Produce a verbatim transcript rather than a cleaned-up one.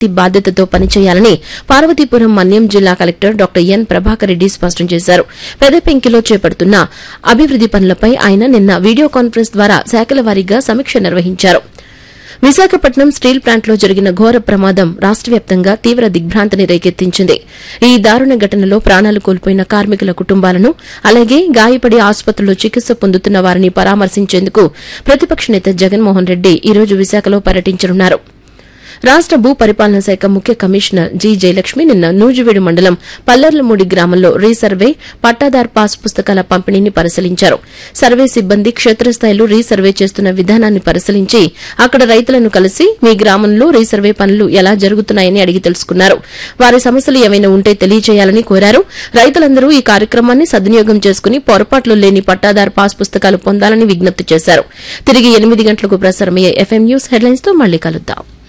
పూర్తి బాధ్యతతో పనిచేయాలని పార్వతీపురం మన్యం జిల్లా collector doctor N Prabhakar Reddy స్పష్టం చేశారు. పెదపెంకిలో చేపడుతున్న అభివృద్ది పనులపై ఆయన నిన్న వీడియో కాన్ఫరెన్స్ ద్వారా శాఖల వారీగా సమీక్ష నిర్వహించారు. విశాఖపట్నం స్టీల్ ప్లాంట్లో జరిగిన ఘోర ప్రమాదం రాష్ట వ్యాప్తంగా తీవ్ర దిగ్భ్రాంతిని రేకెత్తించింది. ఈ దారుణ ఘటనలో ప్రాణాలు కోల్పోయిన కార్మికుల కుటుంబాలను అలాగే గాయపడి ఆసుపత్రిలో చికిత్స పొందుతున్న వారిని పరామర్శించేందుకు ప్రతిపక్ష నేత జగన్మోహన్ రెడ్డి ఈ రోజు విశాఖలో పర్యటించనున్నారు. రాష్ట భూ పరిపాలన శాఖ ముఖ్య కమిషనర్ జి జయలక్ష్మి నిన్న నూజివీడు మండలం పల్లర్లమూడి గ్రామంలో రీసర్వే పట్టాదార్ పాస్ పుస్తకాల పంపిణీని పరిశీలించారు. సర్వే సిబ్బంది క్షేత్రస్థాయిలో రీసర్వే చేస్తున్న విధానాన్ని పరిశీలించి అక్కడ రైతులను కలిసి మీ గ్రామంలో రీసర్వే పనులు ఎలా జరుగుతున్నాయని అడిగి తెలుసుకున్నారు. వారి సమస్యలు ఏమైనా ఉంటే తెలియజేయాలని కోరారు. రైతులందరూ ఈ కార్యక్రమాన్ని సద్వినియోగం చేసుకుని పొరపాట్లు లేని పట్టాదార్ పాస్ పుస్తకాలు పొందాలని విజ్ఞప్తి చేశారు. తిరిగి ఎనిమిది గంటలకు ప్రసారమయ్యే ఎఫ్ఎం న్యూస్ హెడ్లైన్స్ తో మళ్లీ కలుద్దాం.